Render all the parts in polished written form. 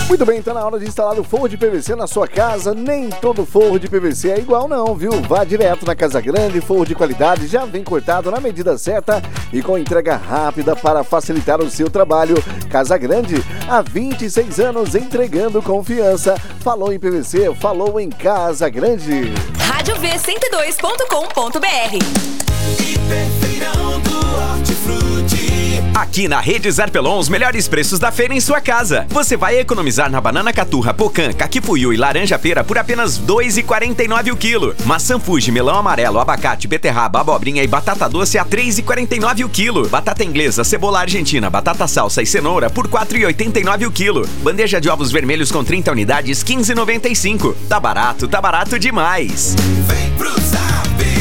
Muito bem, tá na hora de instalar o forro de PVC na sua casa. Nem todo forro de PVC é igual não, viu? Vá direto na Casa Grande, forro de qualidade, já vem cortado na medida certa e com entrega rápida para facilitar o seu trabalho. Casa Grande, há 26 anos entregando confiança. Falou em PVC, falou em Casa Grande. Rádio V102.com.br. Hiperfeirão do Hortifruti. Aqui na Rede Zarpelon, os melhores preços da feira em sua casa. Você vai economizar na banana caturra, pocã, caquifuiu e laranja pera por apenas R$ 2,49 o quilo. Maçã Fuji, melão amarelo, abacate, beterraba, abobrinha e batata doce a R$ 3,49 o quilo. Batata inglesa, cebola argentina, batata salsa e cenoura por R$ 4,89 o quilo. Bandeja de ovos vermelhos com 30 unidades, R$ 15,95. Tá barato demais. Vem pro Zap.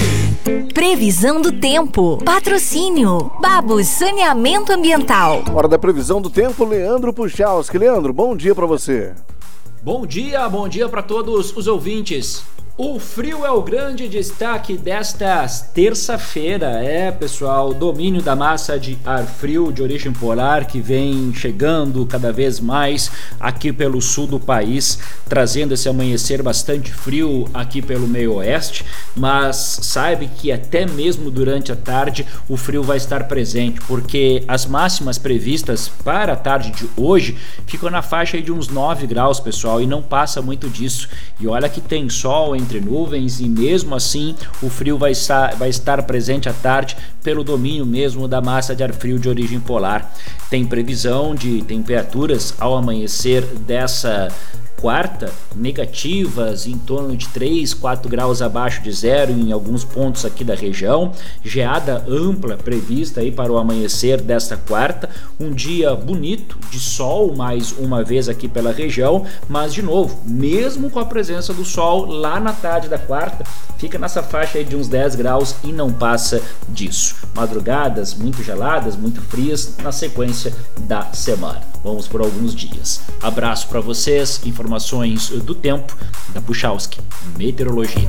Previsão do tempo. Patrocínio. Babos Saneamento Ambiental. Hora da previsão do tempo, Leandro Puchalski. Leandro, bom dia pra você. Bom dia para todos os ouvintes. O frio é o grande destaque desta terça-feira. Pessoal, domínio da massa de ar frio de origem polar que vem chegando cada vez mais aqui pelo sul do país, trazendo esse amanhecer bastante frio aqui pelo meio oeste, mas saiba que até mesmo durante a tarde o frio vai estar presente, porque as máximas previstas para a tarde de hoje ficam na faixa aí de uns 9 graus, pessoal, e não passa muito disso. E olha que tem sol entre nuvens e mesmo assim o frio vai estar presente à tarde pelo domínio mesmo da massa de ar frio de origem polar. Tem previsão de temperaturas ao amanhecer dessa quarta negativas em torno de 3, 4 graus abaixo de zero em alguns pontos aqui da região. Geada ampla prevista aí para o amanhecer desta quarta. Um dia bonito de sol mais uma vez aqui pela região, mas de novo, mesmo com a presença do sol lá na tarde da quarta, fica nessa faixa aí de uns 10 graus e não passa disso. Madrugadas muito geladas, muito frias na sequência da semana. Vamos por alguns dias. Abraço para vocês, informações do tempo da Puchalski Meteorologia.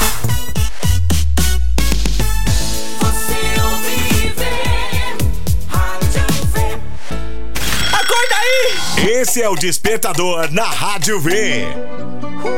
Você ouve e vê. Rádio V. Acorda aí! Esse é o Despertador na Rádio V.